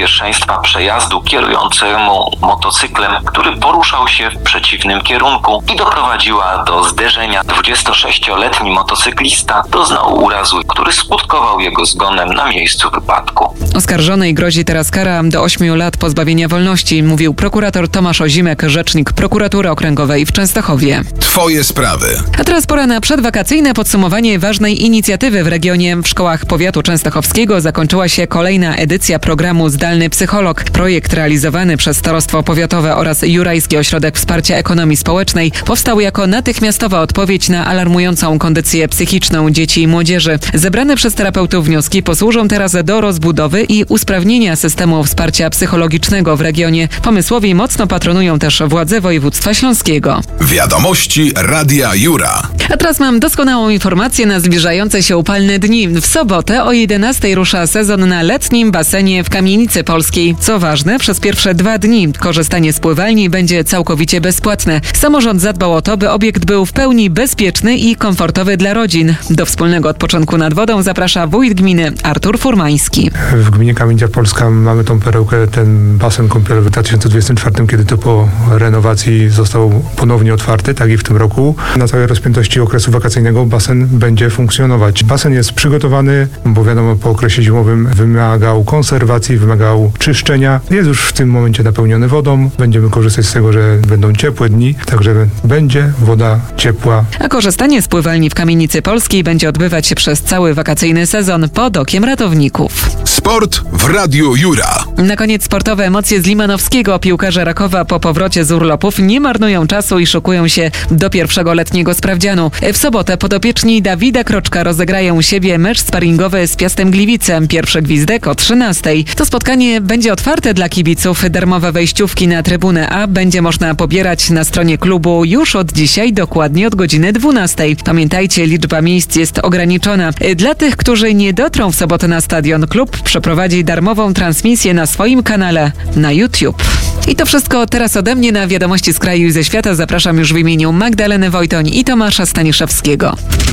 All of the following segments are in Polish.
pierwszeństwa przejazdu kierującemu motocyklem, który poruszał się w przeciwnym kierunku i doprowadziła do zderzenia. 26-letni motocyklista doznał urazu, który skutkował jego zgonem na miejscu wypadku. Oskarżonej grozi teraz kara do 8 lat pozbawienia wolności, mówił prokurator Tomasz Ozimek, rzecznik Prokuratury Okręgowej w Częstochowie. Twoje sprawy. A teraz pora na przedwakacyjne podsumowanie ważnej inicjatywy w regionie. W szkołach powiatu częstochowskiego zakończyła się kolejna edycja programu Zdalny Psycholog. Projekt realizowany przez Starostwo Powiatowe oraz Jurajski Ośrodek Wsparcia Ekonomii Społecznej powstał jako natychmiastowa odpowiedź na alarmującą kondycję psychiczną dzieci i młodzieży. Zebrane przez terapeutów wnioski posłużą teraz do rozbudowy i usprawnienia systemu wsparcia psychologicznego w regionie. Pomysłowi mocno patronują też władze województwa śląskiego. Wiadomości Radia Jura. A teraz mam doskonałą informację na zbliżające się upalne dni. W sobotę o 11 rusza sezon na letnim basenie w Kamienicy Polskiej. Co ważne, przez pierwsze 2 dni korzystanie z pływalni będzie całkowicie bezpłatne. Samorząd zadbał o to, by obiekt był w pełni bezpieczny i komfortowy dla rodzin. Do wspólnego odpoczynku nad wodą zaprasza wójt gminy Artur Furmański. W gminie Kamienica Polska mamy tą perełkę, ten basen kąpielowy w 2024, kiedy to po renowacji został ponownie otwarty, tak i w tym roku. Na całej rozpiętości okresu wakacyjnego basen będzie funkcjonować. Basen jest przygotowany, bo wiadomo, po okresie zimowym wymagał konserwacji, wymagał czyszczenia. Jest już w tym momencie napełniony wodą. Będziemy korzystać z tego, że będą ciepłe dni, także będzie woda ciepła. A korzystanie z pływalni w Kamienicy Polskiej będzie odbywać się przez cały wakacyjny sezon pod okiem ratowników. Sport w Radiu Jura. Na koniec sportowe emocje z Limanowskiego. Piłkarze Rakowa po powrocie z urlopów nie marnują czasu i szykują się do pierwszego letniego sprawdzianu. W sobotę podopieczni Dawida Kroczka rozegrają u siebie mecz sparingowy z Piastem Gliwice. Pierwszy gwizdek o 13:00. To spotkanie będzie otwarte dla kibiców. Darmowe wejściówki na trybunę A będzie można pobierać na stronie klubu już od dzisiaj, dokładnie od godziny 12:00. Pamiętajcie, liczba miejsc jest ograniczona. Dla tych, którzy nie dotrą w sobotę na stadion, klub przeprowadzi darmową transmisję na swoim kanale na YouTube. I to wszystko teraz ode mnie. Na wiadomości z kraju i ze świata zapraszam już w imieniu Magdaleny Wojtoń i Tomasza Staniszewskiego.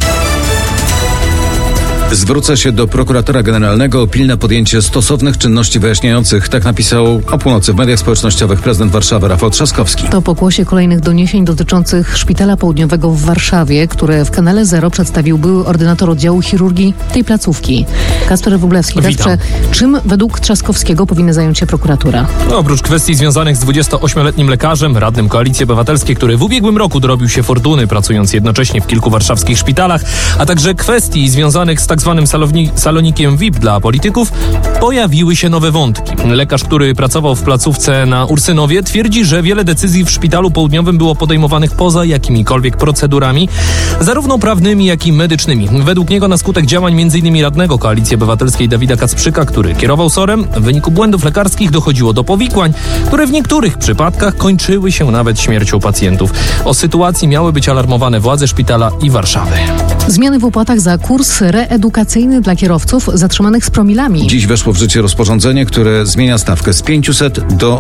Zwrócę się do prokuratora generalnego o pilne podjęcie stosownych czynności wyjaśniających. Tak napisał o północy w mediach społecznościowych prezydent Warszawy Rafał Trzaskowski. To pokłosie kolejnych doniesień dotyczących Szpitala Południowego w Warszawie, które w kanale Zero przedstawił były ordynator oddziału chirurgii tej placówki. Kasper Wróblewski. Kasprze, czym według Trzaskowskiego powinna zająć się prokuratura? Oprócz kwestii związanych z 28-letnim lekarzem, radnym Koalicji Obywatelskiej, który w ubiegłym roku dorobił się fortuny, pracując jednocześnie w kilku warszawskich szpitalach, a także kwestii związanych z tak zwanym salonikiem VIP dla polityków, pojawiły się nowe wątki. Lekarz, który pracował w placówce na Ursynowie, twierdzi, że wiele decyzji w Szpitalu Południowym było podejmowanych poza jakimikolwiek procedurami, zarówno prawnymi, jak i medycznymi. Według niego na skutek działań m.in. radnego Koalicji Obywatelskiej Dawida Kacprzyka, który kierował SOR-em, w wyniku błędów lekarskich dochodziło do powikłań, które w niektórych przypadkach kończyły się nawet śmiercią pacjentów. O sytuacji miały być alarmowane władze szpitala i Warszawy. Zmiany w opłatach za kurs reedukacyjny dla kierowców zatrzymanych z promilami. Dziś weszło w życie rozporządzenie, które zmienia stawkę z 500 do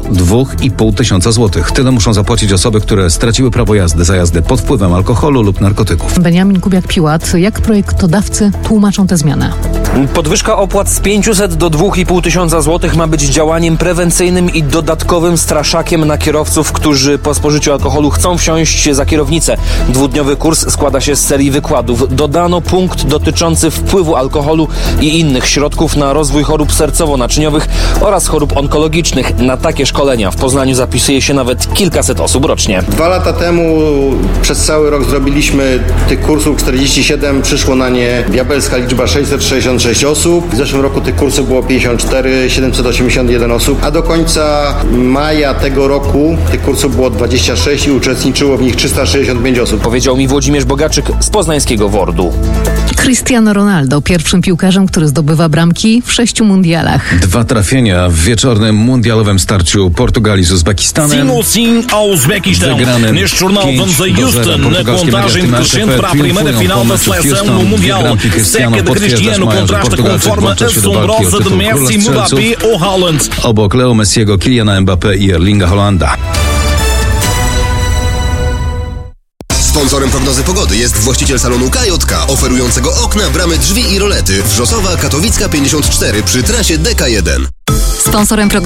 2500 zł. Tyle muszą zapłacić osoby, które straciły prawo jazdy za jazdę pod wpływem alkoholu lub narkotyków. Beniamin Kubiak-Piłat, jak projektodawcy tłumaczą tę zmianę? Podwyżka opłat z 500 do 2500 zł ma być działaniem prewencyjnym i dodatkowym straszakiem na kierowców, którzy po spożyciu alkoholu chcą wsiąść za kierownicę. 2-dniowy kurs składa się z serii wykładów. Dodano punkt dotyczący wpływu alkoholu i innych środków na rozwój chorób sercowo-naczyniowych oraz chorób onkologicznych. Na takie szkolenia w Poznaniu zapisuje się nawet kilkaset osób rocznie. 2 lata temu przez cały rok zrobiliśmy tych kursów 47, przyszło na nie diabelska liczba 666 osób. W zeszłym roku tych kursów było 54, 781 osób, a do końca maja tego roku tych kursów było 26 i uczestniczyło w nich 365 osób. Powiedział mi Włodzimierz Bogaczyk z poznańskiego WORD-u. Cristiano Ronaldo, pierwszym piłkarzem, który zdobywa bramki w 6 mundialach. 2 trafienia w wieczornym mundialowym starciu Portugalii z Uzbekistanem. Wygranym 5-0 portugalskie media w tym ATP triumfują po meczu w Houston. 2 bramki Cristiano potwierdza, mają, że Portugalczyk włącza się do walki o tytuł Króla Strzelców obok Leo Messiego, Kyliana Mbappé i Erlinga Haalanda. Sponsorem prognozy pogody jest właściciel salonu KJK, oferującego okna, bramy, drzwi i rolety. Wrzosowa, Katowicka 54 przy trasie DK1. Sponsorem